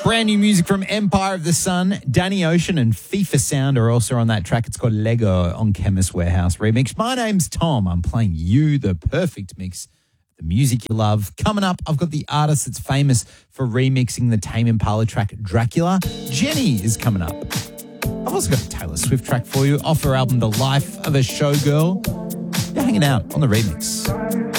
Brand new music from Empire of the Sun. Danny Ocean and FIFA Sound are also on that track. It's called Lego on Chemist Warehouse remix. My name's Tom. I'm playing you the perfect mix. The music you love. Coming up, I've got the artist that's famous for remixing the Tame Impala track Dracula. Jenny is coming up. I've also got a Taylor Swift track for you off her album The Life of a Showgirl. You're hanging out on the remix.